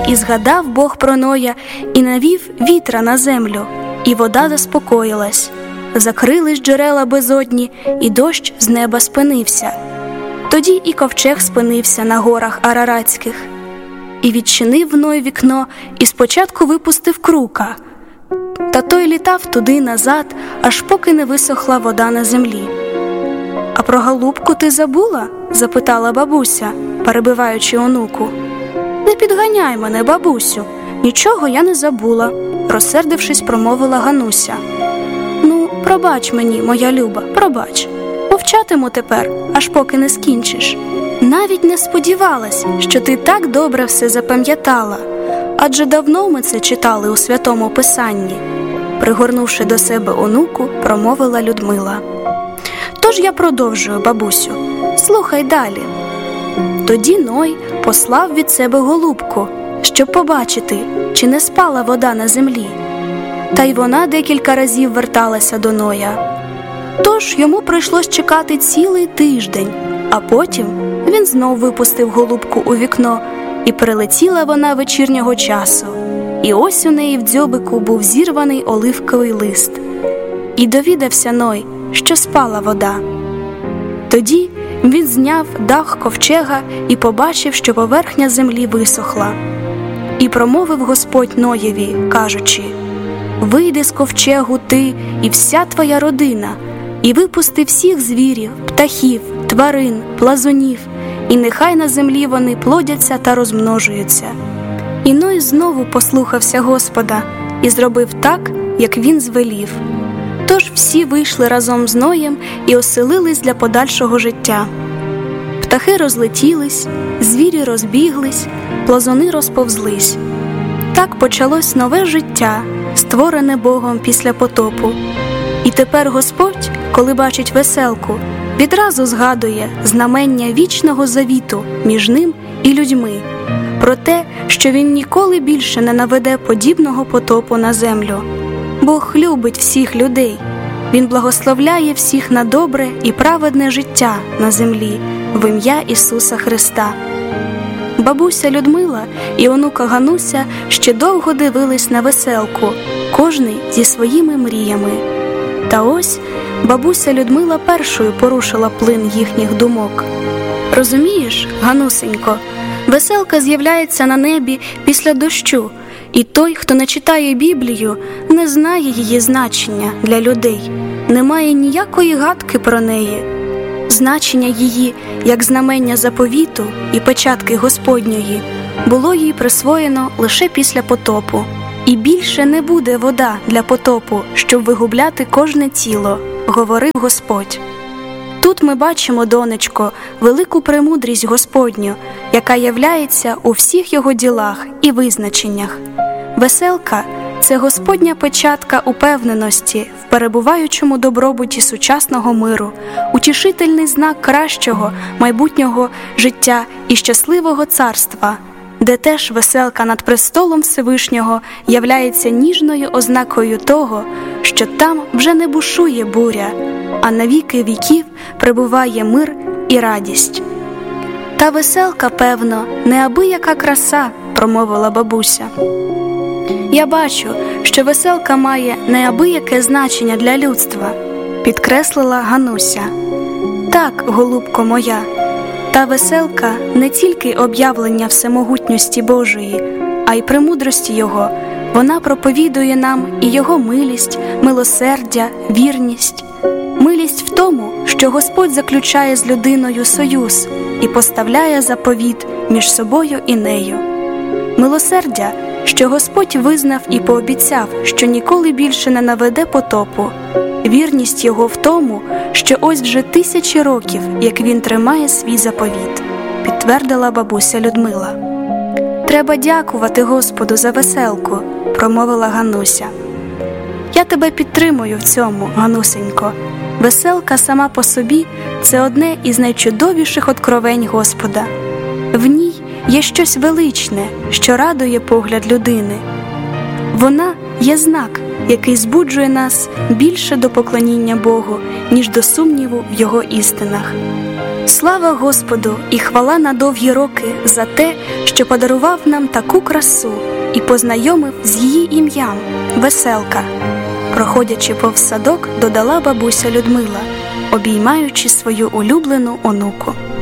І згадав Бог про Ноя, і навів вітра на землю, і вода заспокоїлась. Закрились джерела безодні, і дощ з неба спинився. Тоді і ковчег спинився на горах Араратських. І відчинив Ной вікно, і спочатку випустив крука. Та той літав туди-назад, аж поки не висохла вода на землі. «А про голубку ти забула?» – запитала бабуся, перебиваючи онуку. «Не підганяй мене, бабусю, нічого я не забула», – розсердившись, промовила Гануся. «Ну, пробач мені, моя люба, пробач. Мовчатиму тепер, аж поки не скінчиш. Навіть не сподівалась, що ти так добре все запам'ятала, адже давно ми це читали у Святому Писанні», – пригорнувши до себе онуку, промовила Людмила. «Тож я продовжую, бабусю. Слухай далі». Тоді Ной послав від себе голубку, щоб побачити, чи не спала вода на землі. Та й вона декілька разів верталася до Ноя. Тож йому прийшлось чекати цілий тиждень, а потім він знов випустив голубку у вікно, і прилетіла вона вечірнього часу. І ось у неї в дзьобику був зірваний оливковий лист. І довідався Ной, що спала вода. Тоді він зняв дах ковчега і побачив, що поверхня землі висохла. І промовив Господь Ноєві, кажучи: «Вийди з ковчегу ти і вся твоя родина, і випусти всіх звірів, птахів, тварин, плазунів, і нехай на землі вони плодяться та розмножуються». І Ной знову послухався Господа і зробив так, як він звелів. Тож всі вийшли разом з Ноєм і оселились для подальшого життя. Птахи розлетілись, звірі розбіглись, плазуни розповзлись. Так почалось нове життя, створене Богом після потопу. І тепер Господь, коли бачить веселку, відразу згадує знамення вічного завіту між ним і людьми, про те, що він ніколи більше не наведе подібного потопу на землю. Бог любить всіх людей. Він благословляє всіх на добре і праведне життя на землі в ім'я Ісуса Христа. Бабуся Людмила і онука Гануся ще довго дивились на веселку, кожний зі своїми мріями. Та ось бабуся Людмила першою порушила плин їхніх думок. «Розумієш, Ганусенько, веселка з'являється на небі після дощу, і той, хто не читає Біблію, не знає її значення для людей, не має ніякої гадки про неї. Значення її, як знамення заповіту і печатки Господньої, було їй присвоєно лише після потопу. І більше не буде вода для потопу, щоб вигубляти кожне тіло, говорив Господь». Тут ми бачимо, донечко, велику премудрість Господню, яка являється у всіх його ділах і визначеннях. Веселка – це Господня печатка упевненості в перебуваючому добробуті сучасного миру, утішительний знак кращого майбутнього життя і щасливого царства, де теж веселка над престолом Всевишнього являється ніжною ознакою того, що там вже не бушує буря, а на віки віків пребуває мир і радість. «Та веселка, певно, неабияка краса», – промовила бабуся. «Я бачу, що веселка має неабияке значення для людства», – підкреслила Гануся. «Так, голубко моя, та веселка не тільки об'явлення всемогутності Божої, а й премудрості Його. Вона проповідує нам і Його милість, милосердя, вірність. Милість в тому, що Господь заключає з людиною союз і поставляє заповіт між собою і нею. Милосердя, що Господь визнав і пообіцяв, що ніколи більше не наведе потопу. Вірність Його в тому, що ось вже 1000 років, як Він тримає свій заповіт», – підтвердила бабуся Людмила. «Треба дякувати Господу за веселку», – промовила Гануся. «Я тебе підтримую в цьому, Ганусенько. Веселка сама по собі – це одне із найчудовіших откровень Господа. В ній є щось величне, що радує погляд людини. Вона є знак, який збуджує нас більше до поклоніння Богу, ніж до сумніву в Його істинах. Слава Господу і хвала на довгі роки за те, що подарував нам таку красу і познайомив з її ім'ям – Веселка. Проходячи повз садок, додала бабуся Людмила, обіймаючи свою улюблену онуку.